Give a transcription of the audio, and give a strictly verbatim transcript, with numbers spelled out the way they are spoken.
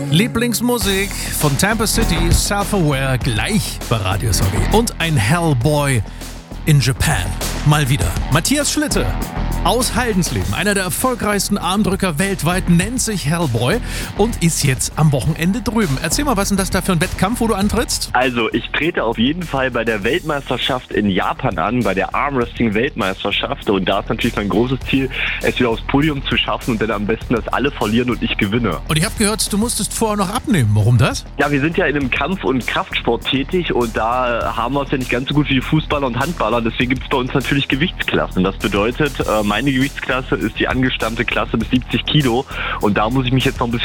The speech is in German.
Lieblingsmusik von Tampa City, Self-Aware, gleich bei Radio S O G. Und ein Hellboy in Japan. Mal wieder. Matthias Schlitte aus Haldensleben, einer der erfolgreichsten Armdrücker weltweit, nennt sich Hellboy und ist jetzt am Wochenende drüben. Erzähl mal, was ist denn das da für ein Wettkampf, wo du antrittst? Also, ich trete auf jeden Fall bei der Weltmeisterschaft in Japan an, bei der Armwrestling-Weltmeisterschaft. Und da ist natürlich mein großes Ziel, es wieder aufs Podium zu schaffen und dann am besten, dass alle verlieren und ich gewinne. Und ich habe gehört, du musstest vorher noch abnehmen. Warum das? Ja, wir sind ja in einem Kampf- und Kraftsport tätig und da haben wir es ja nicht ganz so gut wie die Fußballer und Handballer. Deswegen gibt es bei uns natürlich Gewichtsklassen. Das bedeutet, meine Gewichtsklasse ist die angestammte Klasse bis siebzig Kilo und da muss ich mich jetzt noch ein bisschen